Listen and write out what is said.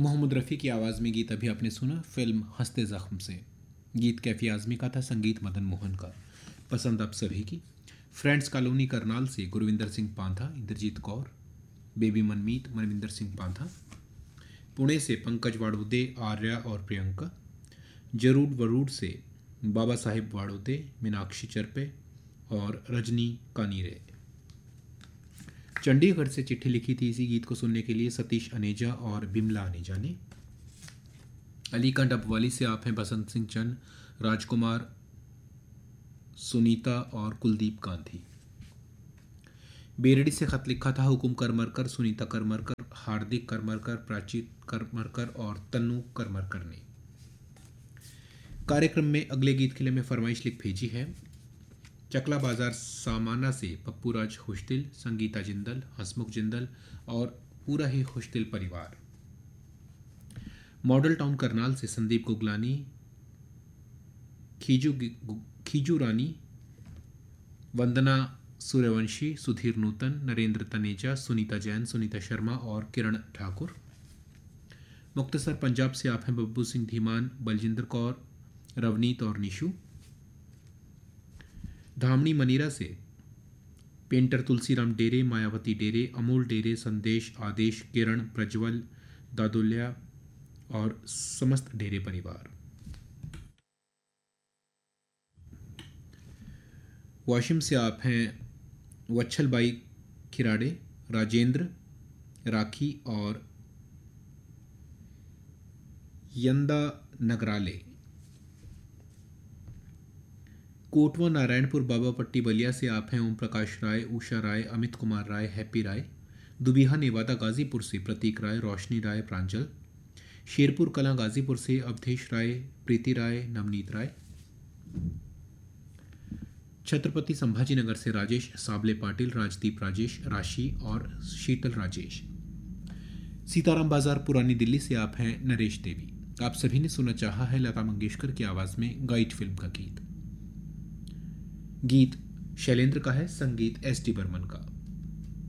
मोहम्मद रफ़ी की आवाज़ में गीत अभी आपने सुना फिल्म हंसते ज़ख्म से। गीत कैफी आज़मी का था, संगीत मदन मोहन का। पसंद आप सभी की। फ्रेंड्स कॉलोनी करनाल से गुरविंदर सिंह पांथा, इंद्रजीत कौर, बेबी मनमीत, मनविंदर सिंह पांथा। पुणे से पंकज वाड़ोदे, आर्या और प्रियंका। जरूर वरूड से बाबा साहिब वाड़ोदे, मीनाक्षी चरपे और रजनी कानीरे। चंडीगढ़ से चिट्ठी लिखी थी इसी गीत को सुनने के लिए सतीश अनेजा और बिमला अनेजा ने। अलीकंड अपवाली से आप हैं बसंत सिंह चंद, राजकुमार, सुनीता और कुलदीप गांधी। बेरड़ी से खत लिखा था हुकुम करमरकर, सुनीता करमरकर, हार्दिक करमरकर, प्राची करमरकर और तन्नू करमरकर ने। कार्यक्रम में अगले गीत के लिए मैं फरमाइश लिख भेजी है। चकला बाजार सामाना से पप्पू राज खुशदिल, संगीता जिंदल, हसमुख जिंदल और पूरा ही खुशदिल परिवार। मॉडल टाउन करनाल से संदीप गुगलानी, खीजू रानी, वंदना सूर्यवंशी, सुधीर नूतन, नरेंद्र तनेजा, सुनीता जैन, सुनीता शर्मा और किरण ठाकुर। मुक्तसर पंजाब से आप हैं बब्बू सिंह धीमान, बलजिंदर कौर, रवनीत और निशु। धामनी मनीरा से पेंटर तुलसीराम डेरे, मायावती डेरे, अमूल डेरे, संदेश, आदेश, किरण, प्रज्वल, दादुल्या और समस्त डेरे परिवार। वाशिम से आप हैं वच्छलबाई खिराड़े, राजेंद्र, राखी और यंदा नगराले। कोटवा नारायणपुर बाबापट्टी बलिया से आप हैं ओम प्रकाश राय, उषा राय, अमित कुमार राय, हैप्पी राय। दुबिहा नेवादा गाजीपुर से प्रतीक राय, रोशनी राय, प्रांजल। शेरपुर कलां गाजीपुर से अवधेश राय, प्रीति राय, नवनीत राय। छत्रपति संभाजीनगर से राजेश साबले पाटिल, राजदीप राजेश, राशि और शीतल राजेश। सीताराम बाजार पुरानी दिल्ली से आप हैं नरेश देवी। आप सभी ने सुना चाहा है लता मंगेशकर की आवाज में गाइड फिल्म का गीत। गीत शैलेंद्र का है, संगीत एस डी बर्मन का।